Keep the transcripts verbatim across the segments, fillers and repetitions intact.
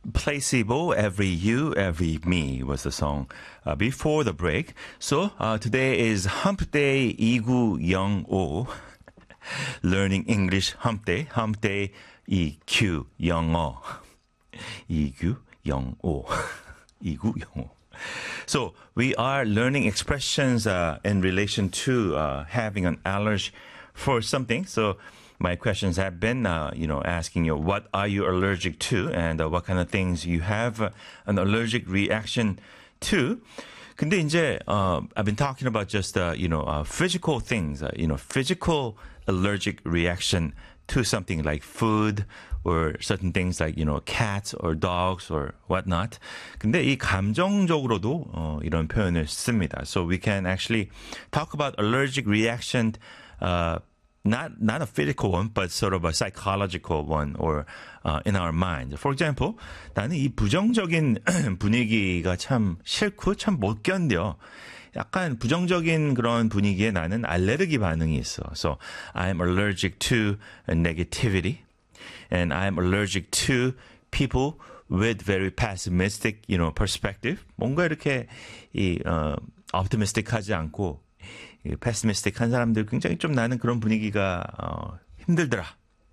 Placebo, Every You, Every Me was the song uh, before the break. So uh, today is Hump Day 이구영오. Learning English Hump Day. Hump Day 이구영오. 이구영오. 이구영오. So we are learning expressions uh, in relation to uh, having an allergy for something. So my questions have been, uh, you know, asking you, what are you allergic to, and uh, what kind of things you have uh, an allergic reaction to. 근데 이제, uh, I've been talking about just, uh, you know, uh, physical things, uh, you know, physical allergic reaction to something like food or certain things like, you know, cats or dogs or whatnot. 근데 이 감정적으로도 어, 이런 표현을 씁니다. So we can actually talk about allergic reaction, uh, Not not a physical one, but sort of a psychological one, or uh, in our mind. For example, 나는 이 부정적인 분위기가 참 싫고 참 못 견뎌. 약간 부정적인 그런 분위기에 나는 알레르기 반응이 있어. So I'm allergic to negativity, and I'm allergic to people with very pessimistic, you know, perspective. 뭔가 이렇게 이 어, optimistic하지 않고. 패시미스틱한 사람들 굉장히 좀 나는 그런 분위기가 어, 힘들더라.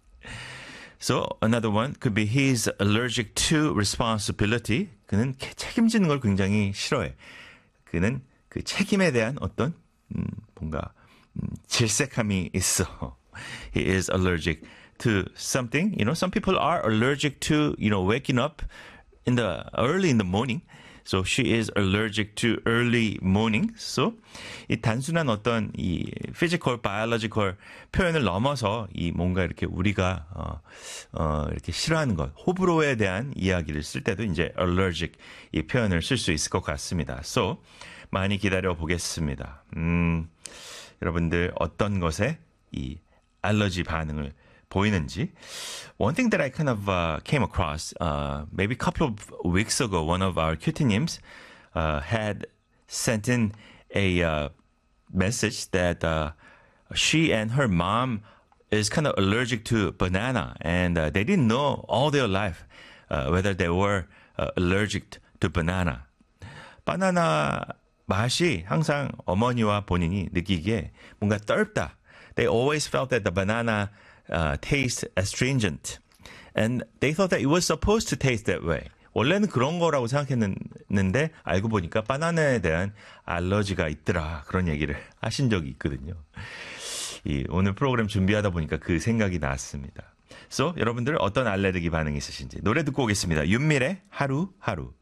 So another one could be he's allergic to responsibility. 그는 책임지는 걸 굉장히 싫어해. 그는 그 책임에 대한 어떤 음, 뭔가 음, 질색함이 있어. He is allergic to something. You know, some people are allergic to, you know, waking up in the early in the morning. So she is allergic to early morning. So 이 단순한 어떤 이 physical, biological 표현을 넘어서 이 뭔가 이렇게 우리가 어, 어 이렇게 싫어하는 것, 호불호에 대한 이야기를 쓸 때도 이제 allergic 이 표현을 쓸 수 있을 것 같습니다. So 많이 기다려 보겠습니다. 음, 여러분들 어떤 것에 이 알러지 반응을 보이는지. One thing that I kind of uh, came across, uh, maybe a couple of weeks ago, one of our cutie-nims uh, had sent in a uh, message that uh, she and her mom is kind of allergic to banana, and uh, they didn't know all their life uh, whether they were uh, allergic to banana. 바나나 맛이 항상 어머니와 본인이 느끼기에 뭔가 떫다. They always felt that the banana Uh, taste astringent, and they thought that it was supposed to taste that way. 원래는 그런 거라고 생각했는데 알고 보니까 바나나에 대한 알러지가 있더라. 그런 얘기를 하신 적이 있거든요. 이 오늘 프로그램 준비하다 보니까 그 생각이 났습니다. So 여러분들 어떤 알레르기 반응이 있으신지 노래 듣고 오겠습니다. 윤밀의 하루하루.